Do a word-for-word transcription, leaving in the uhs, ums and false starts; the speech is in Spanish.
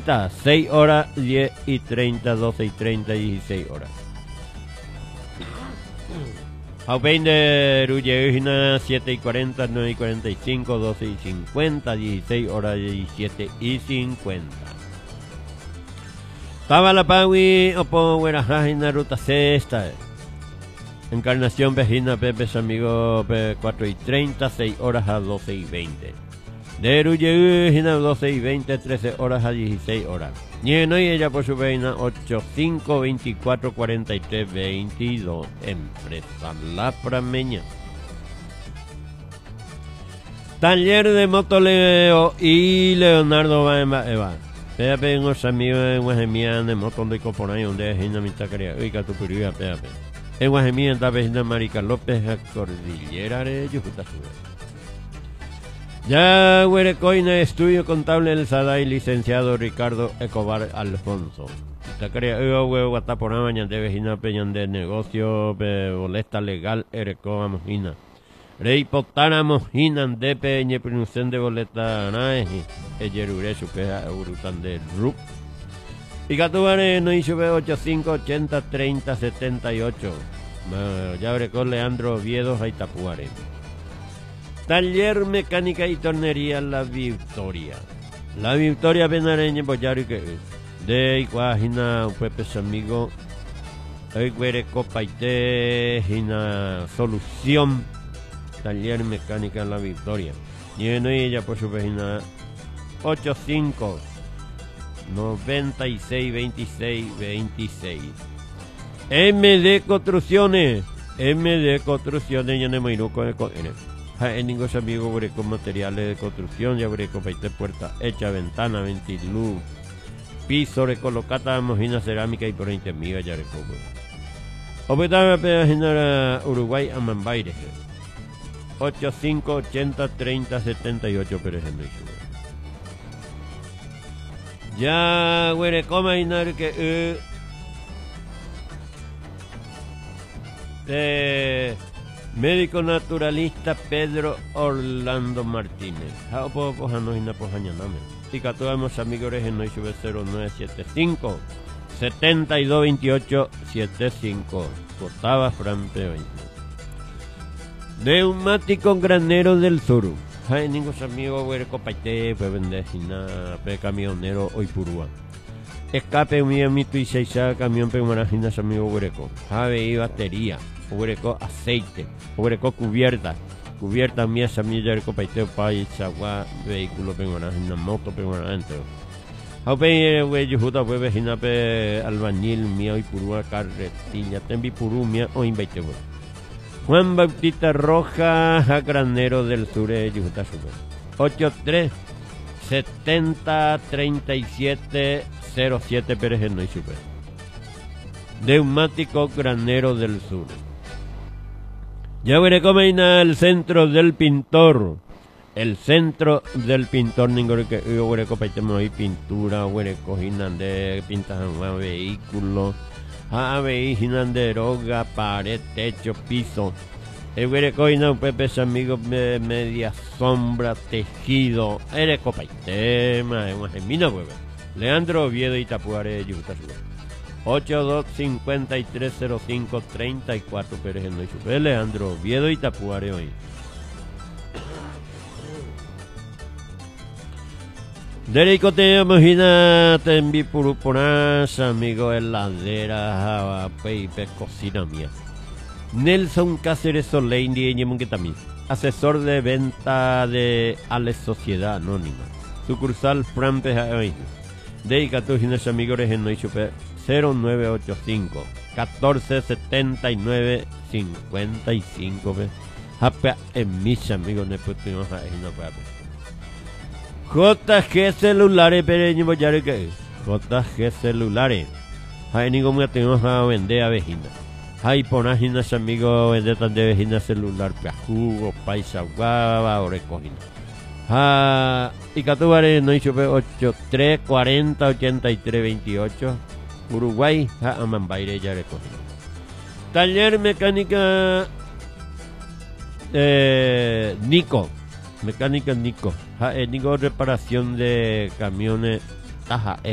treinta, seis horas, diez y treinta, doce y treinta, dieciséis horas. Aupein de Ruyegina, siete y cuarenta, nueve y cuarenta y cinco, doce y cincuenta, dieciséis horas, diecisiete y cincuenta. Tabalapawi, Opo, Huerajajina, ruta sexta. Encarnación Vejina, Pepe, amigo, cuatro y treinta, seis horas a doce y veinte. De Ruyegina, doce y veinte, trece horas a dieciséis horas. Lleno y ella por su veina, ocho, cinco, veinticuatro, cuarenta y tres, veintidós. Empresa La Prameña. Taller de Motoleo y Leonardo Baemba Eva. Péape en los amigos en Guajemian, en Motón de Coponayo, donde es Gina Mintacaria, y Catupuría, péape. En Guajemian, está Vejina Marica López, a Cordillera de Yujuta Sube. Ya Huerecoina, estudio contable El Saday, licenciado Ricardo Escobar Alfonso. Tacaria Eo Huevo Guatapona Mañante Vejina Peñan de negocio, boleta legal, Ereco Amojina. Rey Potana Mojina de Peña Pronunciación de boleta Anae, Eyerure Supea Urutan de Rup. Picatubare no hizo ochenta y cinco, ochenta, treinta, setenta y ocho. Ya Ereco Leandro Oviedo, Haitapuare. Taller Mecánica y Tornería La Victoria. La Victoria Benareña Boyari que de Iguajina Pepe amigo Eguereco Paite Hina Solución. Taller Mecánica La Victoria. Lleno y ella por su página ochenta y cinco, noventa y seis, veintiséis, veintiséis. M D Construcciones. M D Construcciones ya no me iré con el en ningún amigo con materiales de construcción, ya veré con puerta hecha, ventana, ventiluz, piso, recolocata, mojina cerámica y por veinte mil ya recojo. Opetame a pedaginar a Uruguay a Mambaire. ochenta y cinco, ochenta, treinta, setenta y ocho, por ejemplo. Ya, güey, coma y nada que. Eh, eh, médico naturalista Pedro Orlando Martínez. Jao po pojano hina pojañaname. Y catuamos amigos en no sube cero nueve siete cinco, setenta y dos, veintiocho, setenta y cinco. Cotaba Frampe veinte. Neumático Granero del Sur. Hay ningún amigo huerco paite, pues vender pe camionero hoy purúa. Escape mío mito y seisa camión pe marajinas amigo huerco. Jave y batería. Huereco aceite, huereco cubierta, cubierta mía samilla huereco paiteo país agua vehículo penguana una moto penguana dentro. Aupe we yujuta we vejina pe albañil mía y purúa carretilla tembi purú mía o invaite we. Juan Bautista Roja a Granero del Sur yujuta sube. ochenta y tres, setenta, treinta y siete, cero siete Pérez no y sube. Neumático Granero del Sur. Ya veré cómo el centro del pintor. El centro del pintor, ningún que yo veré cómo hay pintura, veré coginan de pintas en vehículos, a vehículos de droga, pared, techo, piso. El veré coginan pepe amigos media sombra, tejido, eres copa y tema, es una gemina, hueve. Leandro Oviedo y Tapuare, Yuta ocho dos, cincuenta y tres, cero cinco, treinta y cuatro Pérez no y Super Leandro Oviedo y Tapuare hoy. Derecho te imagínate en Bipuruponas, amigo heladera, peipe, cocina mía. Nelson Cáceres Solendi y Ñemunguetami, asesor de venta de Alex Sociedad Anónima. Sucursal Frampe hoy. Dedica a tus amigos en no y Super cero nueve ocho cinco, catorce, setenta y nueve, cincuenta y cinco. Hapa en mis amigos ne putimos a no pape. J G celulares pereño boyare que J G celulares. Hay ningún me tenemos a vender a vejina. Hay ponajinas amigos vendetas de vejina celular pa jugo, paisa guava o recogina. Ah, y catubare no hizo ocho tres, cuarenta, ochenta y tres, veintiocho. Uruguay, a Mambaire ya recogido. Taller Mecánica eh, Nico. Mecánica Nico. Ja, eh, Nico reparación de camiones. Taja.